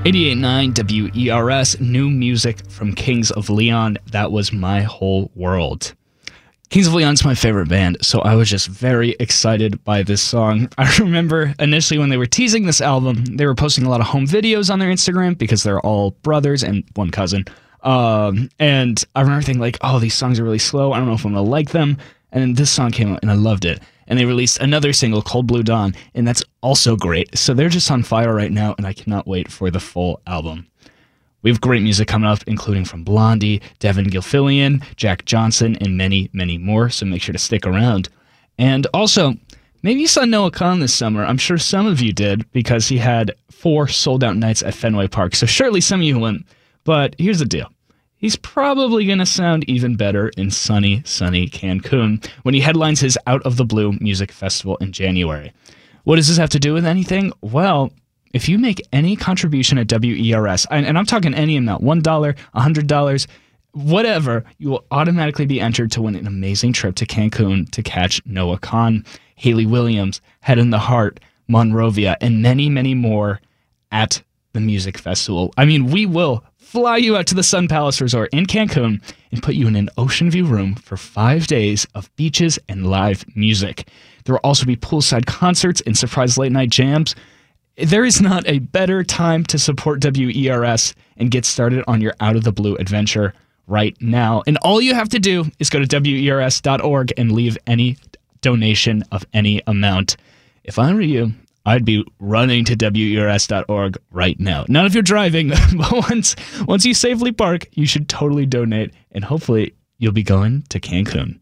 88.9 WERS, new music from Kings of Leon. That was My Whole World. Kings of Leon's my favorite band, so I was just very excited by this song. I remember initially when they were teasing this album, they were posting a lot of home videos on their Instagram because they're all brothers and one cousin. And I remember thinking like, oh, these songs are really slow. I don't know if I'm going to like them. And then this song came out and I loved it. And they released another single, Cold Blue Dawn, and that's also great. So they're just on fire right now, and I cannot wait for the full album. We have great music coming up, including from Blondie, Devin Gilfillian, Jack Johnson, and many, many more, so make sure to stick around. And also, maybe you saw Noah Kahan this summer. I'm sure some of you did, because he had 4 sold-out nights at Fenway Park, so surely some of you went. But here's the deal. He's probably going to sound even better in sunny, sunny Cancun when he headlines his Out of the Blue Music Festival in January. What does this have to do with anything? Well, if you make any contribution at WERS, and I'm talking any amount, $1, $100, whatever, you will automatically be entered to win an amazing trip to Cancun to catch Noah Kahan, Hayley Williams, Head in the Heart, Monrovia, and many, many more at the music festival. I mean, we will fly you out to the Sun Palace Resort in Cancun and put you in an ocean view room for 5 days of beaches and live music. There will also be poolside concerts and surprise late night jams. There is not a better time to support WERS and get started on your Out of the Blue adventure right now. And all you have to do is go to WERS.org and leave any donation of any amount. If I were you, I'd be running to WERS.org right now. Not if you're driving, but once you safely park, you should totally donate, and hopefully you'll be going to Cancun.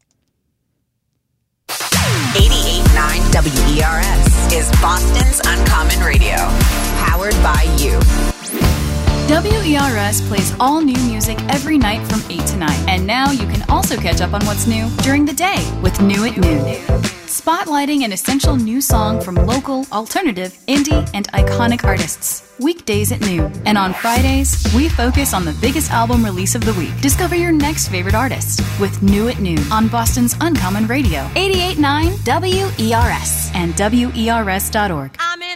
88.9 WERS is Boston's Uncommon Radio, powered by you. WERS plays all new music every night from 8 to 9. And now you can also catch up on what's new during the day with New at Noon. Spotlighting an essential new song from local, alternative, indie, and iconic artists. Weekdays at noon. And on Fridays, we focus on the biggest album release of the week. Discover your next favorite artist with New at Noon on Boston's Uncommon Radio. 88.9 WERS and WERS.org.